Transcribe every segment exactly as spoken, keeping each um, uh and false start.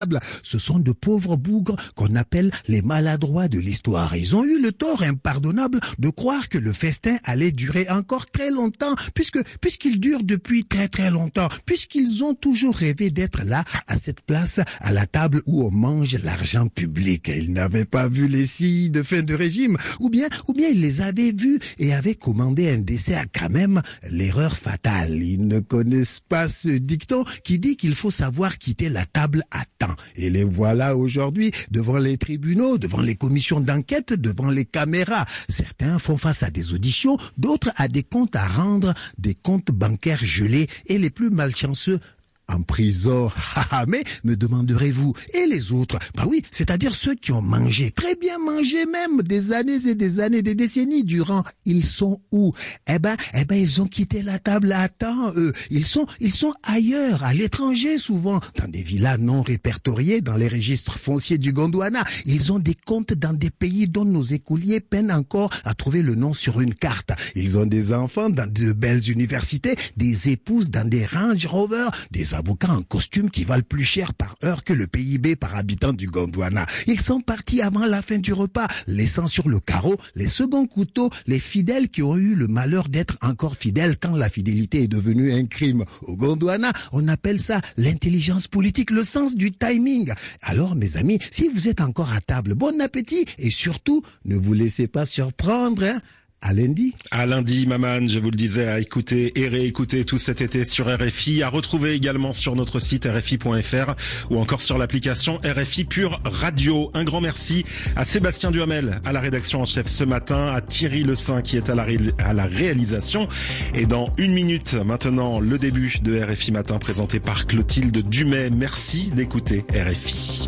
Ce sont de pauvres bougres qu'on appelle les maladroits de l'histoire. Ils ont eu le tort impardonnable de croire que le festin allait durer encore très longtemps, puisque puisqu'il dure depuis très très longtemps, puisqu'ils ont toujours rêvé d'être là, à cette place, à la table où on mange l'argent public. Ils n'avaient pas vu les signes de fin de régime, ou bien ou bien ils les avaient vus et avaient commandé un dessert quand même, l'erreur fatale. Ils ne connaissent pas ce dicton qui dit qu'il faut savoir quitter la table à temps. Et les voilà aujourd'hui devant les tribunaux, devant les commissions d'enquête, devant les caméras. Certains font face à des auditions, d'autres à des comptes à rendre, des comptes bancaires gelés, et les plus malchanceux en prison. Mais, me demanderez-vous, et les autres? Bah oui, c'est-à-dire ceux qui ont mangé, très bien mangé même, des années et des années, des décennies durant, ils sont où? Eh ben, eh ben, ils ont quitté la table à temps, eux. Ils sont, ils sont ailleurs, à l'étranger souvent, dans des villas non répertoriées dans les registres fonciers du Gondwana. Ils ont des comptes dans des pays dont nos écoliers peinent encore à trouver le nom sur une carte. Ils ont des enfants dans de belles universités, des épouses dans des Range Rover, des avocats en costume qui valent plus cher par heure que le P I B par habitant du Gondwana. Ils sont partis avant la fin du repas, laissant sur le carreau les seconds couteaux, les fidèles qui ont eu le malheur d'être encore fidèles quand la fidélité est devenue un crime. Au Gondwana, on appelle ça l'intelligence politique, le sens du timing. Alors, mes amis, si vous êtes encore à table, bon appétit et surtout, ne vous laissez pas surprendre, hein. À lundi. À lundi, Maman, je vous le disais, à écouter et réécouter tout cet été sur R F I, à retrouver également sur notre site R F I point F R ou encore sur l'application R F I Pure Radio. Un grand merci à Sébastien Duhamel à la rédaction en chef ce matin, à Thierry Le Saint qui est à la, ré... à la réalisation. Et dans une minute, maintenant, le début de R F I Matin présenté par Clotilde Dumais. Merci d'écouter R F I.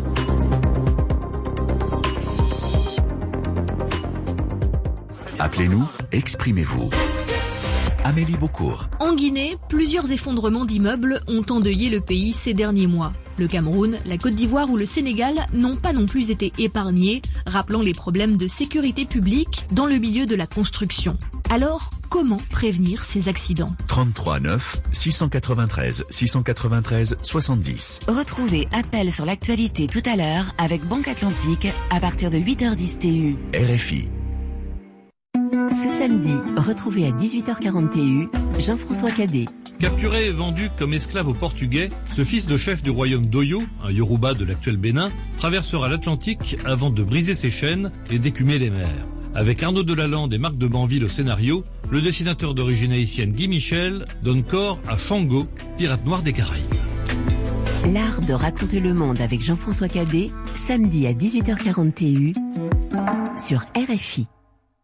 Appelez-nous, exprimez-vous. Amélie Beaucourt. En Guinée, plusieurs effondrements d'immeubles ont endeuillé le pays ces derniers mois. Le Cameroun, la Côte d'Ivoire ou le Sénégal n'ont pas non plus été épargnés, rappelant les problèmes de sécurité publique dans le milieu de la construction. Alors, comment prévenir ces accidents ? trente-trois neuf, six cent quatre-vingt-treize, six cent quatre-vingt-treize, soixante-dix. Retrouvez Appel sur l'actualité tout à l'heure avec Banque Atlantique à partir de huit heures dix T U. R F I. Ce samedi, retrouvez à dix-huit heures quarante T U Jean-François Cadet. Capturé et vendu comme esclave aux Portugais, ce fils de chef du royaume d'Oyo, un Yoruba de l'actuel Bénin, traversera l'Atlantique avant de briser ses chaînes et d'écumer les mers. Avec Arnaud Delalande et Marc de Banville au scénario, le dessinateur d'origine haïtienne Guy Michel donne corps à Shango, pirate noir des Caraïbes. L'art de raconter le monde avec Jean-François Cadet, samedi à dix-huit heures quarante T U sur R F I.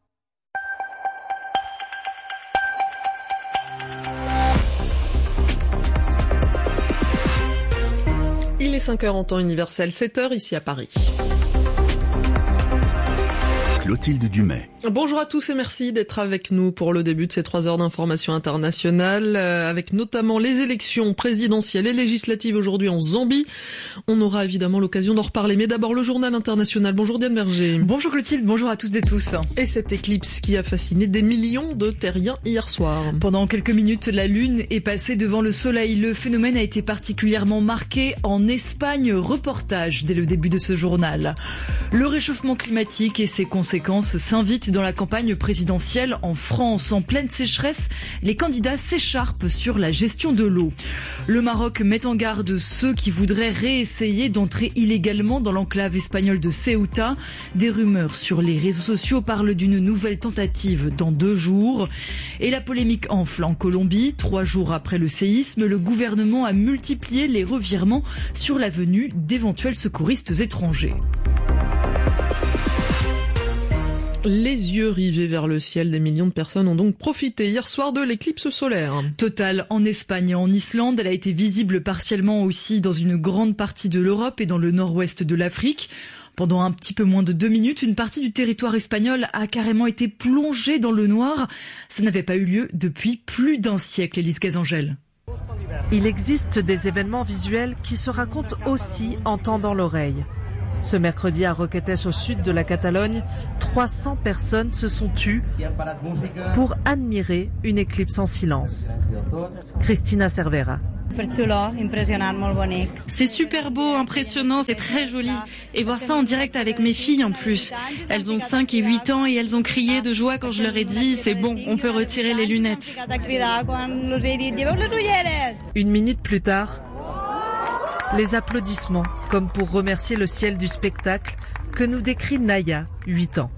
Il est cinq heures en temps universel, sept heures ici à Paris. Clotilde Dumais. Bonjour à tous et merci d'être avec nous pour le début de ces trois heures d'information internationale, euh, avec notamment les élections présidentielles et législatives aujourd'hui en Zambie. On aura évidemment l'occasion d'en reparler, mais d'abord le journal international. Bonjour Diane Berger. Bonjour Clotilde, bonjour à toutes et tous. Et cette éclipse qui a fasciné des millions de terriens hier soir. Pendant quelques minutes, la lune est passée devant le soleil. Le phénomène a été particulièrement marqué en Espagne. Reportage dès le début de ce journal. Le réchauffement climatique et ses conséquences s'invitent dans la campagne présidentielle en France. En pleine sécheresse, les candidats s'écharpent sur la gestion de l'eau. Le Maroc met en garde ceux qui voudraient réessayer d'entrer illégalement dans l'enclave espagnole de Ceuta. Des rumeurs sur les réseaux sociaux parlent d'une nouvelle tentative dans deux jours. Et la polémique enfle en Colombie. Trois jours après le séisme, le gouvernement a multiplié les revirements sur la venue d'éventuels secouristes étrangers. Les yeux rivés vers le ciel, des millions de personnes ont donc profité hier soir de l'éclipse solaire. Totale en Espagne et en Islande, elle a été visible partiellement aussi dans une grande partie de l'Europe et dans le nord-ouest de l'Afrique. Pendant un petit peu moins de deux minutes, une partie du territoire espagnol a carrément été plongée dans le noir. Ça n'avait pas eu lieu depuis plus d'un siècle, Élise Gazangel. Il existe des événements visuels qui se racontent aussi en tendant l'oreille. Ce mercredi à Roquetes, au sud de la Catalogne, trois cents personnes se sont tues pour admirer une éclipse en silence. Cristina Cervera. C'est super beau, impressionnant, c'est très joli. Et voir ça en direct avec mes filles en plus. Elles ont cinq et huit ans et elles ont crié de joie quand je leur ai dit « c'est bon, on peut retirer les lunettes ». Une minute plus tard, les applaudissements, comme pour remercier le ciel du spectacle que nous décrit Naya, huit ans.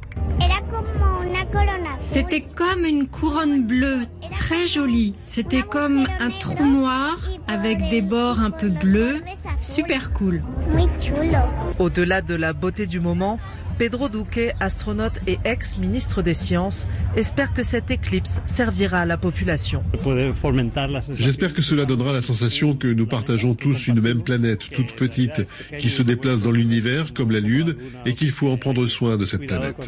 C'était comme une couronne bleue, très jolie. C'était comme un trou noir avec des bords un peu bleus. Super cool. Au-delà de la beauté du moment, Pedro Duque, astronaute et ex-ministre des Sciences, espère que cette éclipse servira à la population. J'espère que cela donnera la sensation que nous partageons tous une même planète, toute petite, qui se déplace dans l'univers comme la Lune et qu'il faut en prendre soin de cette planète.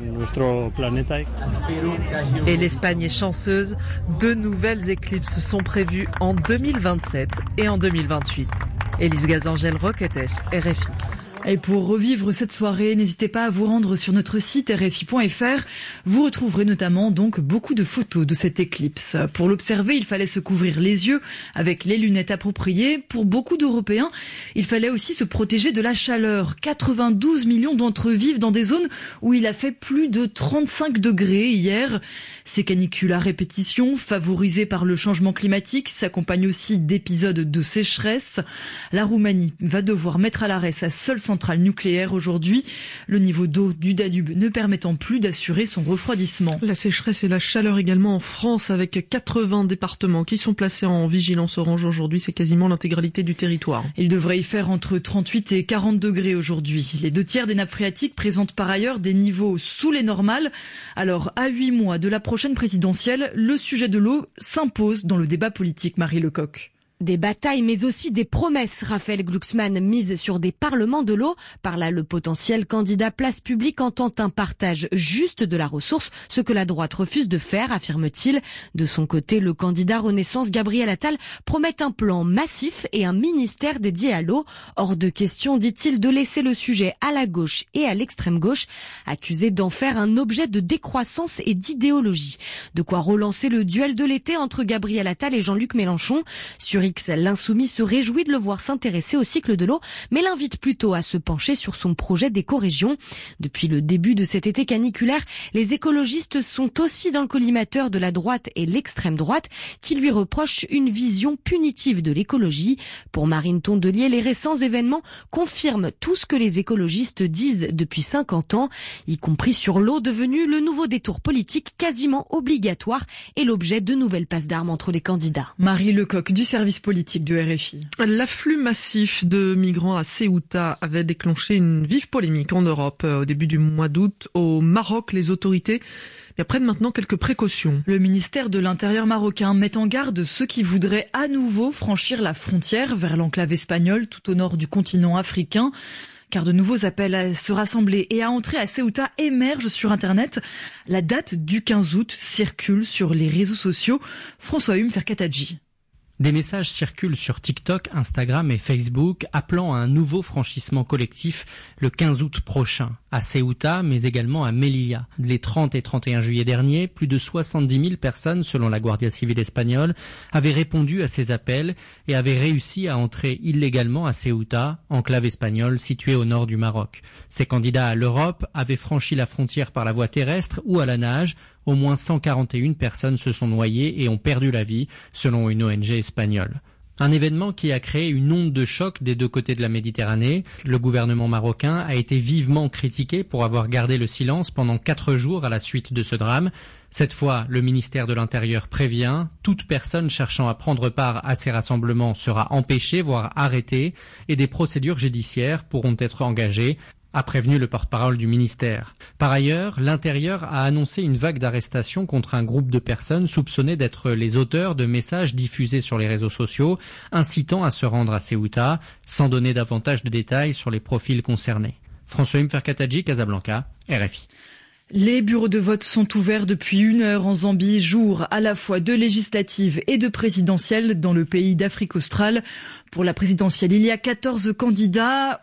Et l'Espagne est chanceuse, deux nouvelles éclipses sont prévues en deux mille vingt-sept et en deux mille vingt-huit. Élise Gazangel, Roquetes, R F I. Et pour revivre cette soirée, n'hésitez pas à vous rendre sur notre site R F I point F R. Vous retrouverez notamment donc beaucoup de photos de cette éclipse. Pour l'observer, il fallait se couvrir les yeux avec les lunettes appropriées. Pour beaucoup d'Européens, il fallait aussi se protéger de la chaleur. quatre-vingt-douze millions d'entre eux vivent dans des zones où il a fait plus de trente-cinq degrés hier. Ces canicules à répétition, favorisées par le changement climatique, s'accompagnent aussi d'épisodes de sécheresse. La Roumanie va devoir mettre à l'arrêt sa seule centrale nucléaire aujourd'hui, le niveau d'eau du Danube ne permettant plus d'assurer son refroidissement. La sécheresse et la chaleur également en France, avec quatre-vingts départements qui sont placés en vigilance orange aujourd'hui. C'est quasiment l'intégralité du territoire. Il devrait y faire entre trente-huit et quarante degrés aujourd'hui. Les deux tiers des nappes phréatiques présentent par ailleurs des niveaux sous les normales. Alors, à huit mois de la prochaine présidentielle, le sujet de l'eau s'impose dans le débat politique. Marie Lecoq. Des batailles, mais aussi des promesses. Raphaël Glucksmann mise sur des parlements de l'eau. Par là, le potentiel candidat Place Publique entend un partage juste de la ressource, ce que la droite refuse de faire, affirme-t-il. De son côté, le candidat Renaissance Gabriel Attal promet un plan massif et un ministère dédié à l'eau. Hors de question, dit-il, de laisser le sujet à la gauche et à l'extrême gauche, accusé d'en faire un objet de décroissance et d'idéologie. De quoi relancer le duel de l'été entre Gabriel Attal et Jean-Luc Mélenchon. Sur X, l'insoumis se réjouit de le voir s'intéresser au cycle de l'eau, mais l'invite plutôt à se pencher sur son projet d'éco-région. Depuis le début de cet été caniculaire, les écologistes sont aussi dans le collimateur de la droite et l'extrême droite, qui lui reprochent une vision punitive de l'écologie. Pour Marine Tondelier, les récents événements confirment tout ce que les écologistes disent depuis cinquante ans, y compris sur l'eau, devenue le nouveau détour politique quasiment obligatoire et l'objet de nouvelles passes d'armes entre les candidats. Marie Lecoq du service politique de R F I. L'afflux massif de migrants à Ceuta avait déclenché une vive polémique en Europe au début du mois d'août. Au Maroc, les autorités prennent maintenant quelques précautions. Le ministère de l'Intérieur marocain met en garde ceux qui voudraient à nouveau franchir la frontière vers l'enclave espagnole tout au nord du continent africain. Car de nouveaux appels à se rassembler et à entrer à Ceuta émergent sur Internet. La date du quinze août circule sur les réseaux sociaux. François Hume Ferkatadji. Des messages circulent sur TikTok, Instagram et Facebook appelant à un nouveau franchissement collectif le quinze août prochain à Ceuta, mais également à Melilla. Les trente et trente et un juillet dernier, plus de soixante-dix mille personnes, selon la Guardia Civile espagnole, avaient répondu à ces appels et avaient réussi à entrer illégalement à Ceuta, enclave espagnole située au nord du Maroc. Ces candidats à l'Europe avaient franchi la frontière par la voie terrestre ou à la nage. Au moins cent quarante et une personnes se sont noyées et ont perdu la vie, selon une O N G espagnole. Un événement qui a créé une onde de choc des deux côtés de la Méditerranée. Le gouvernement marocain a été vivement critiqué pour avoir gardé le silence pendant quatre jours à la suite de ce drame. Cette fois, le ministère de l'Intérieur prévient, toute personne cherchant à prendre part à ces rassemblements sera empêchée, voire arrêtée, et des procédures judiciaires pourront être engagées, a prévenu le porte-parole du ministère. Par ailleurs, l'Intérieur a annoncé une vague d'arrestations contre un groupe de personnes soupçonnées d'être les auteurs de messages diffusés sur les réseaux sociaux, incitant à se rendre à Ceuta, sans donner davantage de détails sur les profils concernés. François Hume Ferkatadji, Casablanca, R F I. Les bureaux de vote sont ouverts depuis une heure en Zambie, jour à la fois de législatives et de présidentielles dans le pays d'Afrique australe. Pour la présidentielle, il y a quatorze candidats.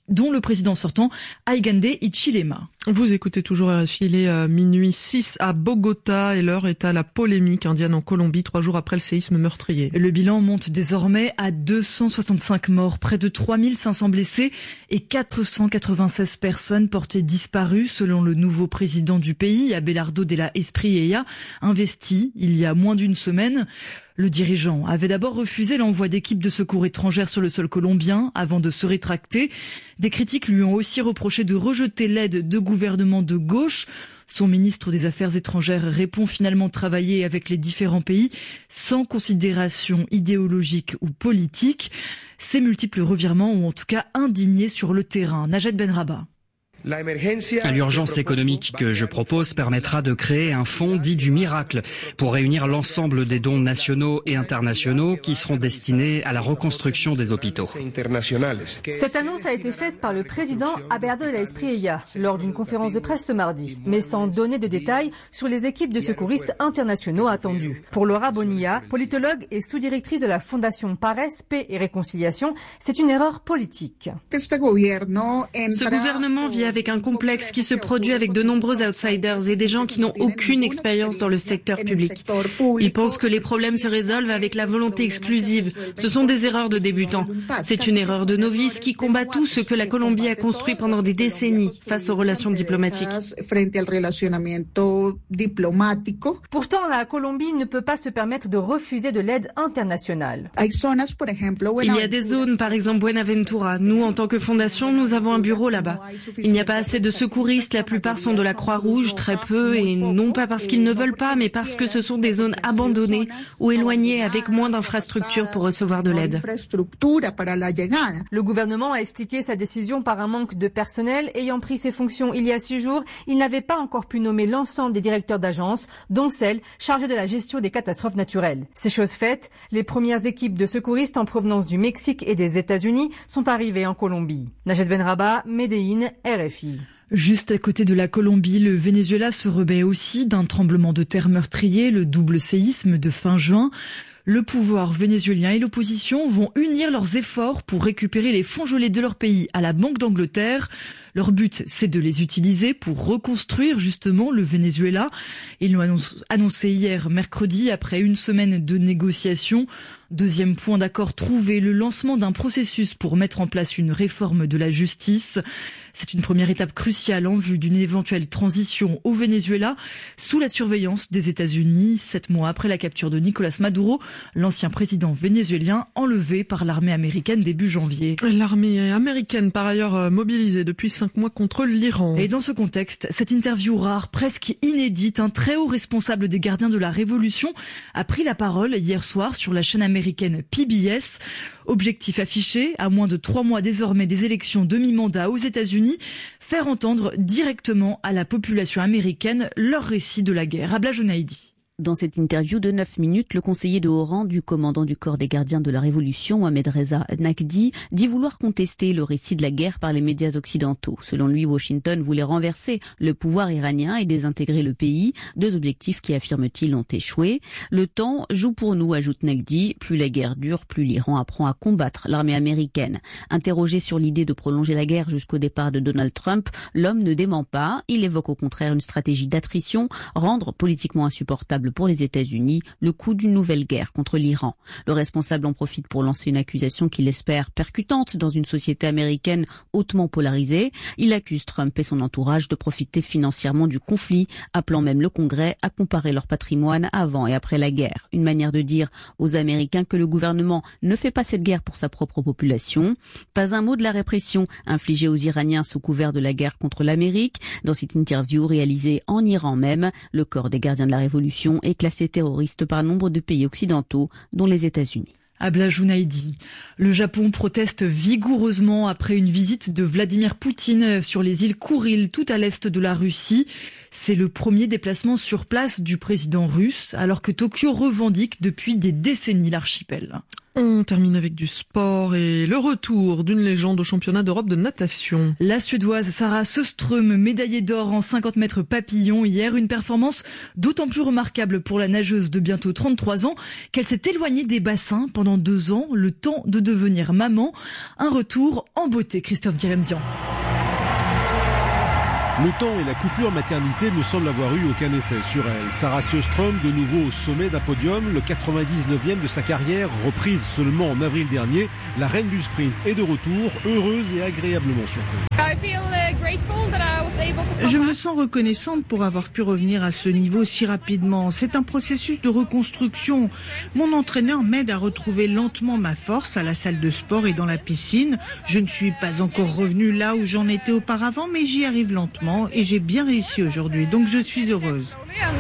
dont le président sortant Hakainde Hichilema. Vous écoutez toujours R F I, il est euh, minuit six à Bogota et l'heure est à la polémique indienne en Colombie, trois jours après le séisme meurtrier. Le bilan monte désormais à deux cent soixante-cinq morts, près de trois mille cinq cents blessés et quatre cent quatre-vingt-seize personnes portées disparues selon le nouveau président du pays, Abelardo de la Espriella, investi il y a moins d'une semaine. Le dirigeant avait d'abord refusé l'envoi d'équipes de secours étrangères sur le sol colombien avant de se rétracter. Des critiques lui ont aussi reproché de rejeter l'aide de gouvernements de gauche. Son ministre des Affaires étrangères répond finalement travailler avec les différents pays sans considération idéologique ou politique. Ces multiples revirements ont en tout cas indigné sur le terrain. Najat Benrabah. L'urgence économique que je propose permettra de créer un fonds dit du miracle pour réunir l'ensemble des dons nationaux et internationaux qui seront destinés à la reconstruction des hôpitaux. Cette annonce a été faite par le président Abelardo de la Espriella lors d'une conférence de presse ce mardi, mais sans donner de détails sur les équipes de secouristes internationaux attendues. Pour Laura Bonilla, politologue et sous-directrice de la Fondation Pares, Paix et Réconciliation, c'est une erreur politique. Ce gouvernement vit avec un complexe qui se produit avec de nombreux outsiders et des gens qui n'ont aucune expérience dans le secteur public. Ils pensent que les problèmes se résolvent avec la volonté exclusive. Ce sont des erreurs de débutants. C'est une erreur de novice qui combat tout ce que la Colombie a construit pendant des décennies face aux relations diplomatiques. Pourtant, la Colombie ne peut pas se permettre de refuser de l'aide internationale. Il y a des zones, par exemple Buenaventura. Nous, en tant que fondation, nous avons un bureau là-bas. Il n'y a pas assez de secouristes, la plupart sont de la Croix-Rouge, très peu, et non pas parce qu'ils ne veulent pas, mais parce que ce sont des zones abandonnées ou éloignées avec moins d'infrastructures pour recevoir de l'aide. Le gouvernement a expliqué sa décision par un manque de personnel. Ayant pris ses fonctions il y a six jours, il n'avait pas encore pu nommer l'ensemble des directeurs d'agences, dont celle chargée de la gestion des catastrophes naturelles. Ces choses faites, les premières équipes de secouristes en provenance du Mexique et des États-Unis sont arrivées en Colombie. Najat Benrabah, Médéine, R F I. Juste à côté de la Colombie, le Venezuela se remet aussi d'un tremblement de terre meurtrier, le double séisme de fin juin. Le pouvoir vénézuélien et l'opposition vont unir leurs efforts pour récupérer les fonds gelés de leur pays à la Banque d'Angleterre. Leur but, c'est de les utiliser pour reconstruire justement le Venezuela. Ils l'ont annoncé hier mercredi après une semaine de négociations. Deuxième point d'accord trouvé, le lancement d'un processus pour mettre en place une réforme de la justice. C'est une première étape cruciale en vue d'une éventuelle transition au Venezuela sous la surveillance des États-Unis, sept mois après la capture de Nicolás Maduro, l'ancien président vénézuélien enlevé par l'armée américaine début janvier. L'armée américaine, par ailleurs mobilisée depuis cinq mois contre l'Iran. Et dans ce contexte, cette interview rare, presque inédite, un très haut responsable des gardiens de la Révolution a pris la parole hier soir sur la chaîne américaine P B S. Objectif affiché, à moins de trois mois désormais des élections demi-mandat aux États-Unis, faire entendre directement à la population américaine leur récit de la guerre. Abla Jounaïdi. Dans cette interview de neuf minutes, le conseiller de haut rang du commandant du corps des gardiens de la Révolution, Mohamed Reza Naqvi, dit vouloir contester le récit de la guerre par les médias occidentaux. Selon lui, Washington voulait renverser le pouvoir iranien et désintégrer le pays. Deux objectifs qui, affirme-t-il, ont échoué. Le temps joue pour nous, ajoute Naqvi. Plus la guerre dure, plus l'Iran apprend à combattre l'armée américaine. Interrogé sur l'idée de prolonger la guerre jusqu'au départ de Donald Trump, l'homme ne dément pas. Il évoque au contraire une stratégie d'attrition, rendre politiquement insupportable pour les États-Unis le coût d'une nouvelle guerre contre l'Iran. Le responsable en profite pour lancer une accusation qu'il espère percutante dans une société américaine hautement polarisée. Il accuse Trump et son entourage de profiter financièrement du conflit, appelant même le Congrès à comparer leur patrimoine avant et après la guerre. Une manière de dire aux Américains que le gouvernement ne fait pas cette guerre pour sa propre population. Pas un mot de la répression infligée aux Iraniens sous couvert de la guerre contre l'Amérique. Dans cette interview réalisée en Iran même, le corps des gardiens de la Révolution est classé terroriste par nombre de pays occidentaux, dont les États-Unis. Abla Jounaïdi. Le Japon proteste vigoureusement après une visite de Vladimir Poutine sur les îles Kouril, tout à l'est de la Russie. C'est le premier déplacement sur place du président russe, alors que Tokyo revendique depuis des décennies l'archipel. On termine avec du sport et le retour d'une légende au championnat d'Europe de natation. La Suédoise Sarah Sjöström, médaillée d'or en cinquante mètres papillon hier, une performance d'autant plus remarquable pour la nageuse de bientôt trente-trois ans qu'elle s'est éloignée des bassins pendant deux ans, le temps de devenir maman. Un retour en beauté, Christophe Guéremzian. Le temps et la coupure maternité ne semblent avoir eu aucun effet sur elle. Sarah Sjöström, de nouveau au sommet d'un podium, le quatre-vingt-dix-neuvième de sa carrière, reprise seulement en avril dernier. La reine du sprint est de retour, heureuse et agréablement surprise. Je me sens reconnaissante pour avoir pu revenir à ce niveau si rapidement. C'est un processus de reconstruction. Mon entraîneur m'aide à retrouver lentement ma force à la salle de sport et dans la piscine. Je ne suis pas encore revenue là où j'en étais auparavant, mais j'y arrive lentement et j'ai bien réussi aujourd'hui, donc je suis heureuse.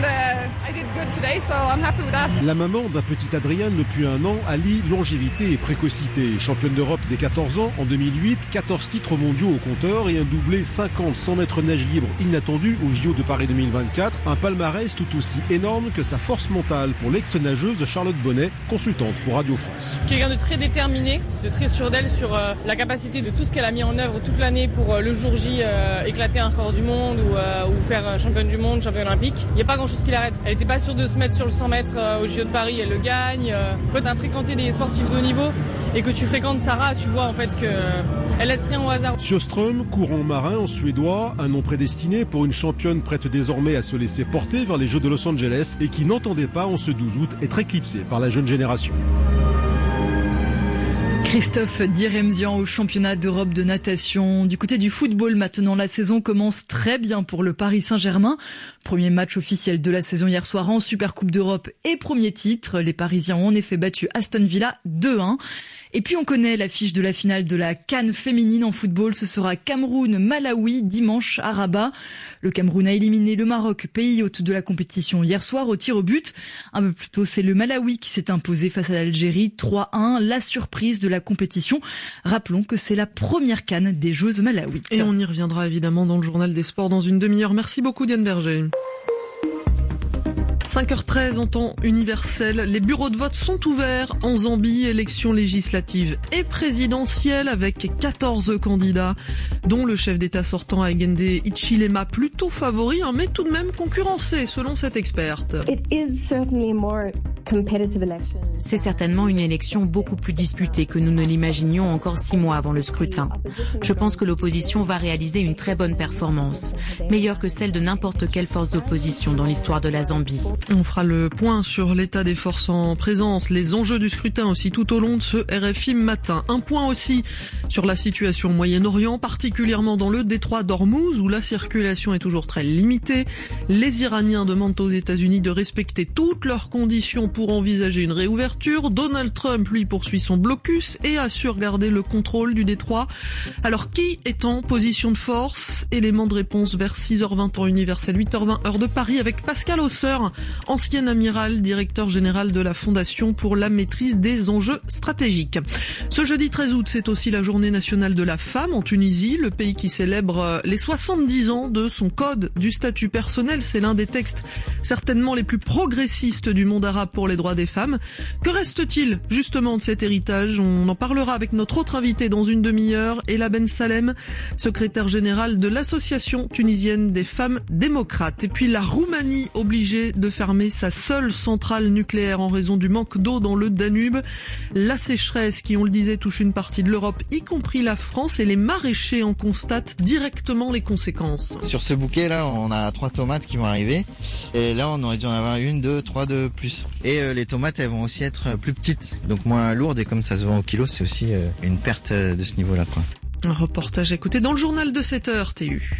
La maman d'un petit Adrien depuis un an allie longévité et précocité. Championne d'Europe dès quatorze ans en deux mille huit, quatorze titres mondiaux au compteur et un doublé cinquante cent mètres nage libre inattendu au J O de Paris deux mille vingt-quatre. Un palmarès tout aussi énorme que sa force mentale pour l'ex-nageuse Charlotte Bonnet, consultante pour Radio France. Quelqu'un de très déterminé, de très sûr d'elle sur euh, la capacité de tout ce qu'elle a mis en œuvre toute l'année pour euh, le jour J euh, éclater un record du monde ou, euh, ou faire euh, championne du monde, championne olympique. Il n'y a pas grand chose qui l'arrête. Elle n'était pas sûre de se mettre sur le cent mètres euh, au J O de Paris, elle le gagne. Euh, quand tu as fréquenté des sportifs de haut niveau et que tu fréquentes Sarah, tu vois en fait qu'elle euh, laisse rien au hasard. Sjöström, courant marin en suédois, un nom prédestiné pour une championne prête désormais à se laisser porter vers les Jeux de Los Angeles et qui n'entendait pas en ce douze août être éclipsée par la jeune génération. Christophe Guéremzian au championnat d'Europe de natation. Du côté du football maintenant, la saison commence très bien pour le Paris Saint-Germain. Premier match officiel de la saison hier soir en Supercoupe d'Europe et premier titre. Les Parisiens ont en effet battu Aston Villa deux un. Et puis on connaît l'affiche de la finale de la CAN féminine en football. Ce sera Cameroun-Malawi dimanche à Rabat. Le Cameroun a éliminé le Maroc, pays hôte de la compétition hier soir au tir au but. Un peu plus tôt, c'est le Malawi qui s'est imposé face à l'Algérie trois un. La surprise de la compétition. Rappelons que c'est la première CAN des joueuses malawites. Et on y reviendra évidemment dans le journal des sports dans une demi-heure. Merci beaucoup Diane Berger. cinq heures treize en temps universel, les bureaux de vote sont ouverts en Zambie, élections législatives et présidentielles avec quatorze candidats, dont le chef d'État sortant Hakainde Hichilema, plutôt favori, hein, mais tout de même concurrencé selon cette experte. C'est certainement une élection beaucoup plus disputée que nous ne l'imaginions encore six mois avant le scrutin. Je pense que l'opposition va réaliser une très bonne performance, meilleure que celle de n'importe quelle force d'opposition dans l'histoire de la Zambie. On fera le point sur l'état des forces en présence, les enjeux du scrutin aussi tout au long de ce R F I matin. Un point aussi sur la situation au Moyen-Orient, particulièrement dans le détroit d'Ormuz où la circulation est toujours très limitée. Les Iraniens demandent aux États-Unis de respecter toutes leurs conditions pour envisager une réouverture. Donald Trump, lui, poursuit son blocus et assure garder le contrôle du détroit. Alors, qui est en position de force? Élément de réponse vers six heures vingt temps universel, huit heures vingt heure de Paris avec Pascal Hausseur, ancien amiral, directeur général de la Fondation pour la maîtrise des enjeux stratégiques. Ce jeudi treize août, c'est aussi la journée nationale de la femme en Tunisie, le pays qui célèbre les soixante-dix ans de son code du statut personnel. C'est l'un des textes certainement les plus progressistes du monde arabe pour les droits des femmes. Que reste-t-il justement de cet héritage? On en parlera avec notre autre invité dans une demi-heure, Ella Ben Salem, secrétaire générale de l'Association tunisienne des femmes démocrates. Et puis la Roumanie obligée de fermer sa seule centrale nucléaire en raison du manque d'eau dans le Danube. La sécheresse qui, on le disait, touche une partie de l'Europe, y compris la France, et les maraîchers en constatent directement les conséquences. Sur ce bouquet là, on a trois tomates qui vont arriver et là on aurait dû en avoir une, deux, trois de plus. Et euh, les tomates elles vont aussi être plus petites, donc moins lourdes, et comme ça se vend au kilo, c'est aussi euh, une perte de ce niveau là quoi. Un reportage à écouter dans le journal de sept heures T U.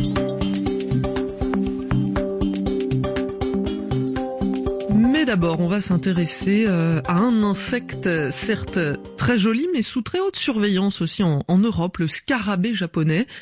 Mais d'abord, on va s'intéresser euh, à un insecte certes très joli, mais sous très haute surveillance aussi en, en Europe, le scarabée japonais.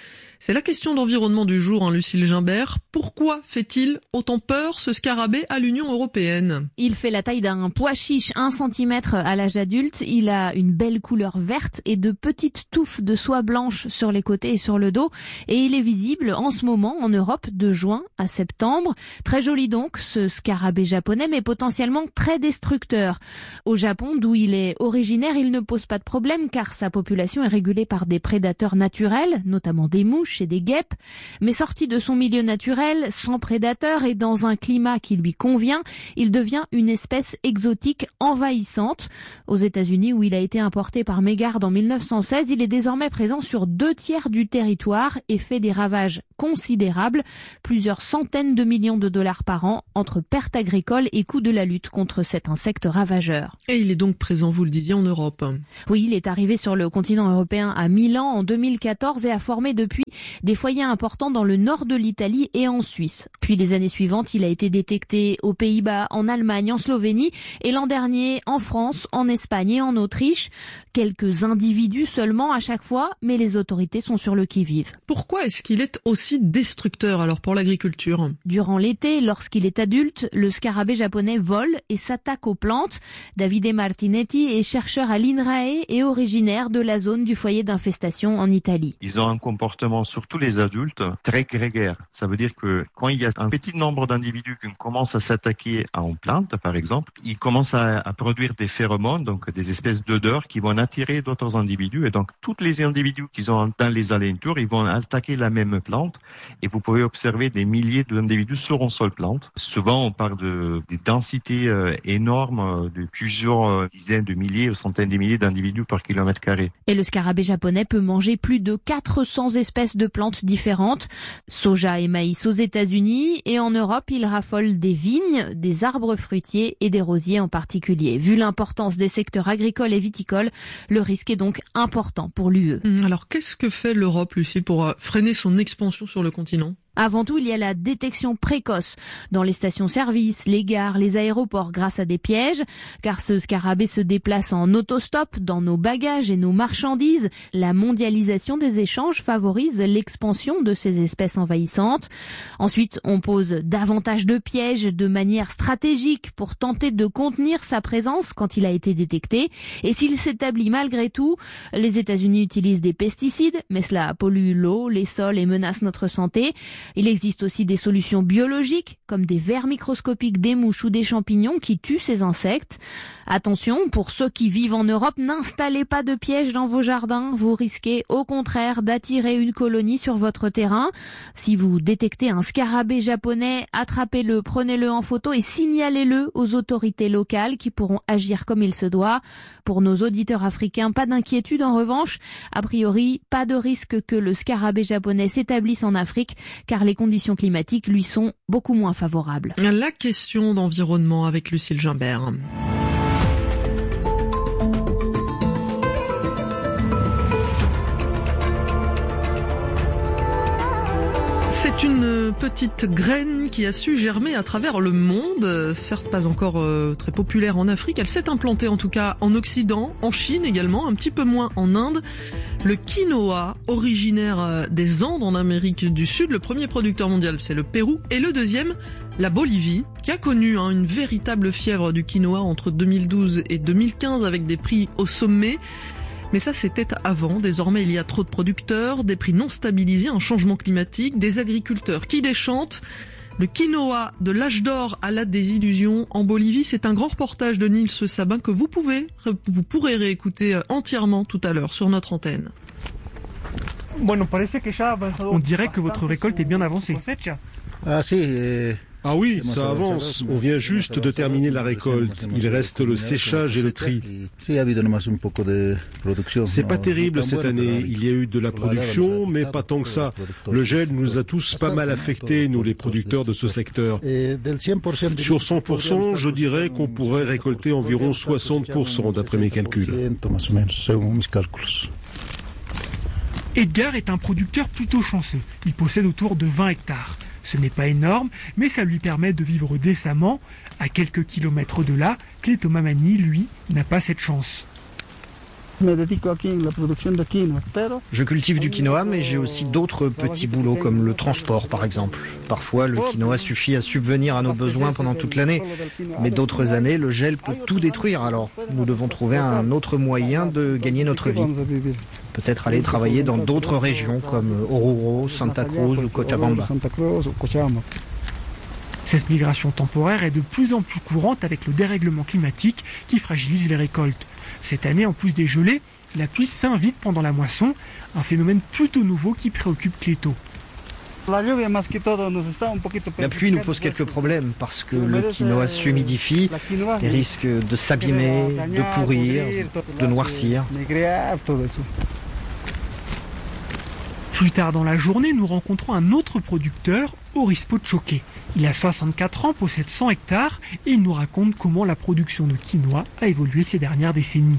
C'est la question d'environnement du jour, hein, Lucille Gimbert. Pourquoi fait-il autant peur, ce scarabée, à l'Union européenne? Il fait la taille d'un pois chiche, un centimètre à l'âge adulte. Il a une belle couleur verte et de petites touffes de soie blanche sur les côtés et sur le dos. Et il est visible en ce moment en Europe de juin à septembre. Très joli donc, ce scarabée japonais, mais potentiellement très destructeur. Au Japon, d'où il est originaire, il ne pose pas de problème car sa population est régulée par des prédateurs naturels, notamment des mouches et des guêpes. Mais sorti de son milieu naturel, sans prédateurs et dans un climat qui lui convient, il devient une espèce exotique envahissante. Aux États-Unis, où il a été importé par mégarde en mille neuf cent seize, il est désormais présent sur deux tiers du territoire et fait des ravages considérables, plusieurs centaines de millions de dollars par an entre pertes agricoles et coûts de la lutte contre cet insecte ravageur. Et il est donc présent, vous le disiez, en Europe. Oui, il est arrivé sur le continent européen à Milan en deux mille quatorze et a formé depuis des foyers importants dans le nord de l'Italie et en Suisse. Puis les années suivantes, il a été détecté aux Pays-Bas, en Allemagne, en Slovénie et l'an dernier en France, en Espagne et en Autriche. Quelques individus seulement à chaque fois, mais les autorités sont sur le qui-vive. Pourquoi est-ce qu'il est aussi destructeur alors pour l'agriculture? Durant l'été, lorsqu'il est adulte, le scarabée japonais vole et s'attaque aux plantes. Davide Martinetti est chercheur à l'INRAE et originaire de la zone du foyer d'infestation en Italie. Ils ont un comportement, surtout les adultes, très grégaire. Ça veut dire que quand il y a un petit nombre d'individus qui commencent à s'attaquer à une plante, par exemple, ils commencent à, à produire des phéromones, donc des espèces d'odeurs qui vont attirer d'autres individus. Et donc, tous les individus qui sont dans les alentours, ils vont attaquer la même plante. Et vous pouvez observer des milliers d'individus sur une seule plante. Souvent, on parle de des densités euh, énormes, de plusieurs euh, dizaines de milliers ou centaines de milliers d'individus par kilomètre carré. Et le scarabée japonais peut manger plus de quatre cents espèces de plantes différentes, soja et maïs aux États-Unis, et en Europe, il raffole des vignes, des arbres fruitiers et des rosiers en particulier. Vu l'importance des secteurs agricoles et viticoles, le risque est donc important pour l'U E. Alors, qu'est-ce que fait l'Europe, Lucie, pour freiner son expansion sur le continent? Avant tout, il y a la détection précoce dans les stations-service, les gares, les aéroports grâce à des pièges, car ce scarabée se déplace en autostop dans nos bagages et nos marchandises. La mondialisation des échanges favorise l'expansion de ces espèces envahissantes. Ensuite, on pose davantage de pièges de manière stratégique pour tenter de contenir sa présence quand il a été détecté. Et s'il s'établit malgré tout, les États-Unis utilisent des pesticides, mais cela pollue l'eau, les sols et menace notre santé. Il existe aussi des solutions biologiques, comme des vers microscopiques, des mouches ou des champignons qui tuent ces insectes. Attention, pour ceux qui vivent en Europe, n'installez pas de pièges dans vos jardins. Vous risquez au contraire d'attirer une colonie sur votre terrain. Si vous détectez un scarabée japonais, attrapez-le, prenez-le en photo et signalez-le aux autorités locales qui pourront agir comme il se doit. Pour nos auditeurs africains, pas d'inquiétude en revanche. A priori, pas de risque que le scarabée japonais s'établisse en Afrique, car les conditions climatiques lui sont beaucoup moins favorables. La question d'environnement avec Lucille Gimbert. C'est une petite graine qui a su germer à travers le monde, certes pas encore euh, très populaire en Afrique, elle s'est implantée en tout cas en Occident, en Chine également, un petit peu moins en Inde. Le quinoa, originaire des Andes en Amérique du Sud, le premier producteur mondial c'est le Pérou, et le deuxième, la Bolivie, qui a connu hein, une véritable fièvre du quinoa entre deux mille douze et deux mille quinze avec des prix au sommet. Mais ça, c'était avant. Désormais, il y a trop de producteurs, des prix non stabilisés, un changement climatique, des agriculteurs qui déchantent. Le quinoa de l'âge d'or à la désillusion en Bolivie, c'est un grand reportage de Nils Sabin que vous pouvez, vous pourrez réécouter entièrement tout à l'heure sur notre antenne. On dirait que votre récolte est bien avancée. Ah si. Euh... Ah oui, ça avance. On vient juste de terminer la récolte. Il reste le séchage et le tri. C'est pas terrible cette année. Il y a eu de la production, mais pas tant que ça. Le gel nous a tous pas mal affectés, nous les producteurs de ce secteur. Sur cent pour cent, je dirais qu'on pourrait récolter environ soixante pour cent d'après mes calculs. Edgar est un producteur plutôt chanceux. Il possède autour de vingt hectares. Ce n'est pas énorme, mais ça lui permet de vivre décemment. À quelques kilomètres de là, Clétomamani, lui, n'a pas cette chance. Je cultive du quinoa, mais j'ai aussi d'autres petits boulots comme le transport par exemple. Parfois, le quinoa suffit à subvenir à nos besoins pendant toute l'année, mais d'autres années, le gel peut tout détruire. Alors, nous devons trouver un autre moyen de gagner notre vie. Peut-être aller travailler dans d'autres régions comme Oruro, Santa Cruz ou Cochabamba. Cette migration temporaire est de plus en plus courante avec le dérèglement climatique qui fragilise les récoltes. Cette année, en plus des gelées, la pluie s'invite pendant la moisson, un phénomène plutôt nouveau qui préoccupe Cléto. La pluie nous pose quelques problèmes parce que le quinoa s'humidifie et risque de s'abîmer, de pourrir, de noircir. Plus tard dans la journée, nous rencontrons un autre producteur, Orispo Choqué. Il a soixante-quatre ans, possède cent hectares et il nous raconte comment la production de quinoa a évolué ces dernières décennies.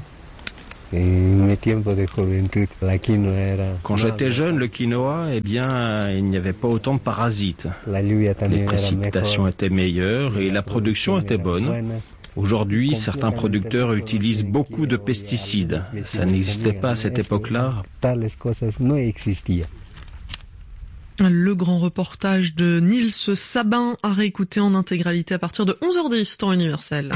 Quand j'étais jeune, le quinoa, eh bien, il n'y avait pas autant de parasites. Les précipitations étaient meilleures et la production était bonne. Aujourd'hui, certains producteurs utilisent beaucoup de pesticides. Ça n'existait pas à cette époque-là. Le grand reportage de Nils Sabin à réécouter en intégralité à partir de onze heures dix, temps universel.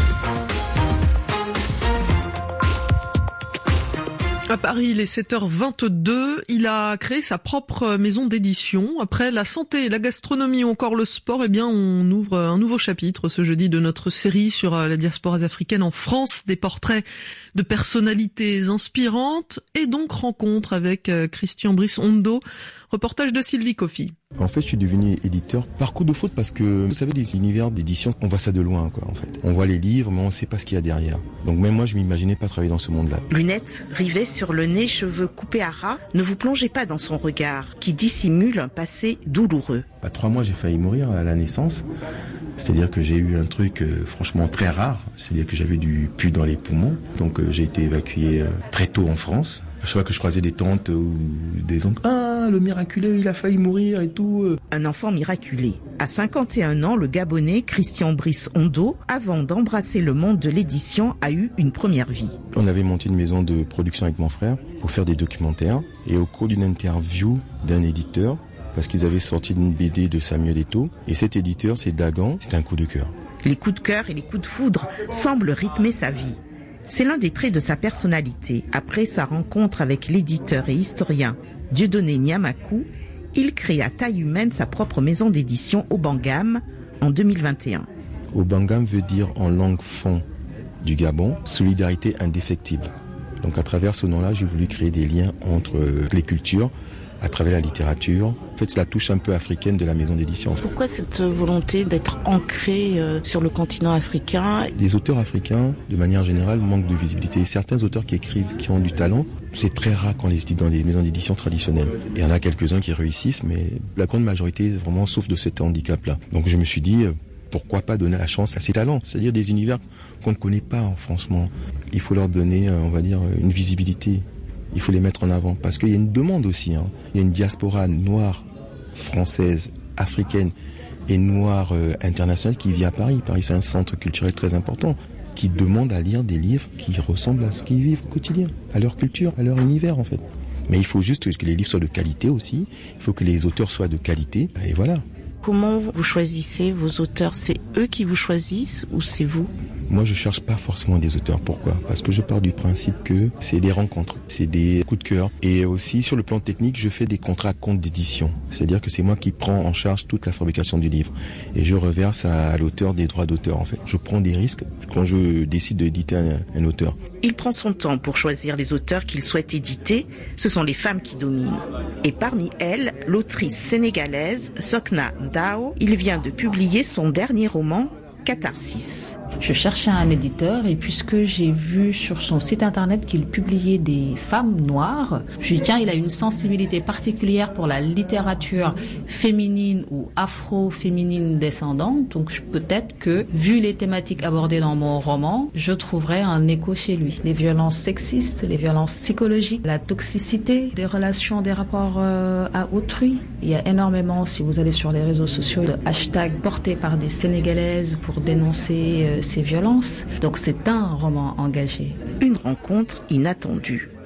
À Paris, il est sept heures vingt-deux. Il a créé sa propre maison d'édition. Après la santé, la gastronomie ou encore le sport, eh bien, on ouvre un nouveau chapitre ce jeudi de notre série sur la diaspora africaine en France. Des portraits de personnalités inspirantes et donc rencontre avec Christian Brice Ondo. Reportage de Sylvie Coffy. En fait, je suis devenu éditeur par coup de faute parce que, vous savez, les univers d'édition, on voit ça de loin, quoi, en fait. On voit les livres, mais on ne sait pas ce qu'il y a derrière. Donc même moi, je m'imaginais pas travailler dans ce monde-là. Lunettes rivées sur le nez, cheveux coupés à ras, ne vous plongez pas dans son regard, qui dissimule un passé douloureux. À trois mois, j'ai failli mourir à la naissance. C'est-à-dire que j'ai eu un truc euh, franchement très rare. C'est-à-dire que j'avais du pus dans les poumons. Donc euh, j'ai été évacué euh, très tôt en France. À chaque fois que je croisais des tantes ou des oncles, ah, le miraculé, il a failli mourir et tout. Un enfant miraculé. À cinquante et un ans, le Gabonais Christian Brice Ondo, avant d'embrasser le monde de l'édition, a eu une première vie. On avait monté une maison de production avec mon frère pour faire des documentaires. Et au cours d'une interview d'un éditeur, parce qu'ils avaient sorti une B D de Samuel Eto'o, et cet éditeur, c'est Dagan, c'était un coup de cœur. Les coups de cœur et les coups de foudre semblent rythmer sa vie. C'est l'un des traits de sa personnalité. Après sa rencontre avec l'éditeur et historien Dieudonné Nyamakou, il crée à taille humaine sa propre maison d'édition Obangam en deux mille vingt et un. Obangam veut dire en langue fon du Gabon, solidarité indéfectible. Donc à travers ce nom-là, j'ai voulu créer des liens entre les cultures, à travers la littérature. En fait, c'est la touche un peu africaine de la maison d'édition. Pourquoi cette volonté d'être ancré euh, sur le continent africain? Les auteurs africains, de manière générale, manquent de visibilité. Certains auteurs qui écrivent, qui ont du talent, c'est très rare qu'on les dit dans des maisons d'édition traditionnelles. Il y en a quelques-uns qui réussissent, mais la grande majorité vraiment souffre de cet handicap-là. Donc je me suis dit, euh, pourquoi pas donner la chance à ces talents? C'est-à-dire des univers qu'on ne connaît pas, franchement. Il faut leur donner, euh, on va dire, une visibilité. Il faut les mettre en avant parce qu'il y a une demande aussi. Hein. Il y a une diaspora noire, française, africaine et noire euh, internationale qui vit à Paris. Paris, c'est un centre culturel très important qui demande à lire des livres qui ressemblent à ce qu'ils vivent au quotidien, à leur culture, à leur univers en fait. Mais il faut juste que les livres soient de qualité aussi. Il faut que les auteurs soient de qualité. Et voilà. Comment vous choisissez vos auteurs? C'est eux qui vous choisissent ou c'est vous? Moi, je cherche pas forcément des auteurs. Pourquoi? Parce que je pars du principe que c'est des rencontres, c'est des coups de cœur. Et aussi, sur le plan technique, je fais des contrats à compte d'édition. C'est-à-dire que c'est moi qui prends en charge toute la fabrication du livre. Et je reverse à, à l'auteur des droits d'auteur, en fait. Je prends des risques quand je décide d'éditer un, un auteur. Il prend son temps pour choisir les auteurs qu'il souhaite éditer. Ce sont les femmes qui dominent. Et parmi elles, l'autrice sénégalaise Sokna Ndao. Il vient de publier son dernier roman, Catharsis. Je cherchais un éditeur et puisque j'ai vu sur son site internet qu'il publiait des femmes noires, je me suis dit tiens, il a une sensibilité particulière pour la littérature féminine ou afro-féminine descendante, donc peut-être que, vu les thématiques abordées dans mon roman, je trouverais un écho chez lui. Les violences sexistes, les violences psychologiques, la toxicité des relations, des rapports euh, à autrui. Il y a énormément, si vous allez sur les réseaux sociaux, de hashtags portés par des Sénégalaises pour dénoncer euh, ces violences. Donc c'est un roman engagé. Une rencontre inattendue.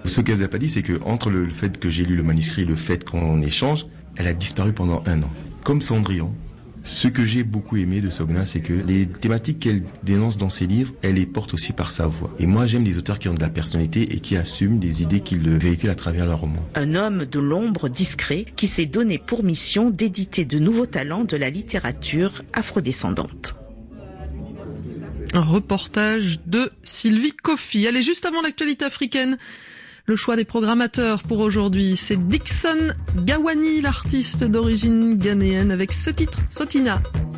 Ce qu'elle n'a pas dit, c'est que entre le fait que j'ai lu le manuscrit et le fait qu'on échange, elle a disparu pendant un an. Comme Cendrillon. Ce que j'ai beaucoup aimé de Sogna, c'est que les thématiques qu'elle dénonce dans ses livres, elle les porte aussi par sa voix. Et moi, j'aime les auteurs qui ont de la personnalité et qui assument des idées qu'ils véhiculent à travers leurs romans. Un homme de l'ombre discret qui s'est donné pour mission d'éditer de nouveaux talents de la littérature afrodescendante. Un reportage de Sylvie Kofi. Allez, juste avant l'actualité africaine, le choix des programmateurs pour aujourd'hui, c'est Dixon Gawani, l'artiste d'origine ghanéenne, avec ce titre, Sotina.